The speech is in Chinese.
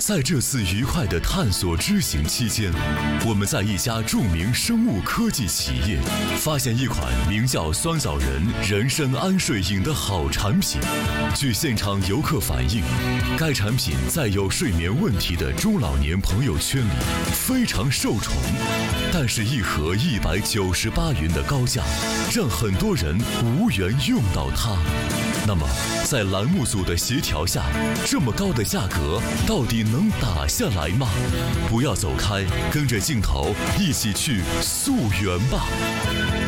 在这次愉快的探索之行期间，我们在一家著名生物科技企业发现一款名叫酸枣仁人参安睡饮的好产品。据现场游客反映，该产品在有睡眠问题的中老年朋友圈里非常受宠，但是一盒198元的高价，让很多人无缘用到它。那么，在栏目组的协调下，这么高的价格到底能打下来吗？不要走开，跟着镜头一起去溯源吧。